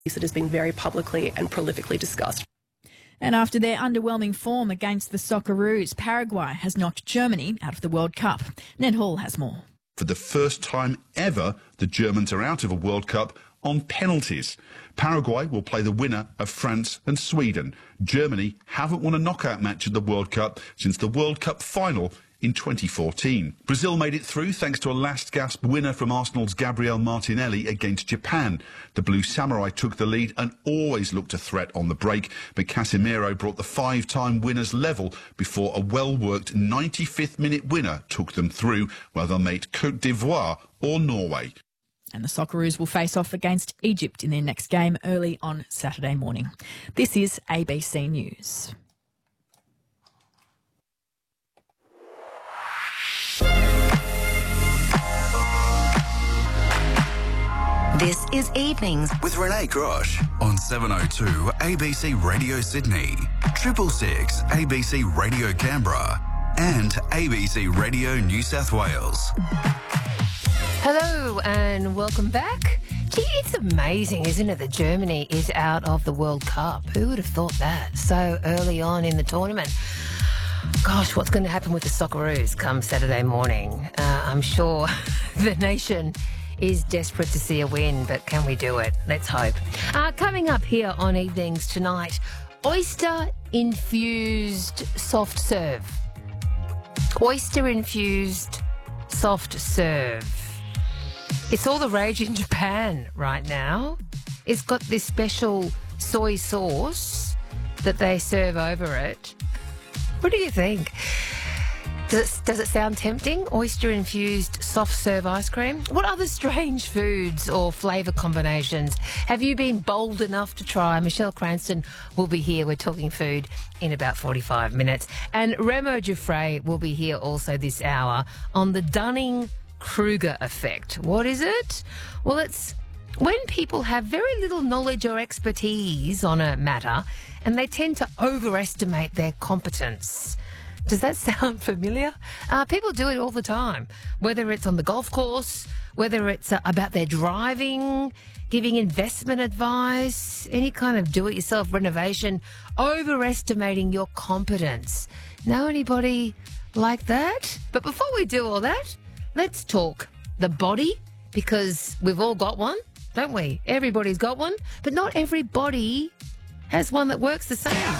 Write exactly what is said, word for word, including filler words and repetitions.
that has been very publicly and prolifically discussed. And after their underwhelming form against the Socceroos, Paraguay has knocked Germany out of the World Cup. Ned Hall has more. For the first time ever, the Germans are out of a World Cup on penalties. Paraguay will play the winner of France and Sweden. Germany haven't won a knockout match at the World Cup since the World Cup final in twenty fourteen. Brazil made it through thanks to a last-gasp winner from Arsenal's Gabriel Martinelli against Japan. The Blue Samurai took the lead and always looked a threat on the break, but Casemiro brought the five-time winners level before a well-worked ninety-fifth minute winner took them through, while they'll meet Côte d'Ivoire or Norway. And the Socceroos will face off against Egypt in their next game early on Saturday morning. This is A B C News. This is Evenings with Renee Grosh on seven oh two A B C Radio Sydney, triple six A B C Radio Canberra and A B C Radio New South Wales. Hello and welcome back. Gee, it's amazing, isn't it, that Germany is out of the World Cup? Who would have thought that so early on in the tournament? Gosh, what's going to happen with the Socceroos come Saturday morning? Uh, I'm sure the nation is desperate to see a win, but can we do it? Let's hope. Uh, coming up here on Evenings tonight, oyster-infused soft serve. Oyster-infused soft serve. It's all the rage in Japan right now. It's got this special soy sauce that they serve over it. What do you think? Does it, does it sound tempting? Oyster-infused soft-serve ice cream? What other strange foods or flavour combinations have you been bold enough to try? Michelle Cranston will be here. We're talking food in about forty-five minutes. And Remo Giuffre will be here also this hour on the Dunning-Kruger effect. What is it? Well, it's when people have very little knowledge or expertise on a matter and they tend to overestimate their competence. Does that sound familiar? Uh, people do it all the time, whether it's on the golf course, whether it's uh, about their driving, giving investment advice, any kind of do-it-yourself renovation, overestimating your competence. Know anybody like that? But before we do all that, let's talk the body, because we've all got one, don't we? Everybody's got one, but not everybody has one that works the same.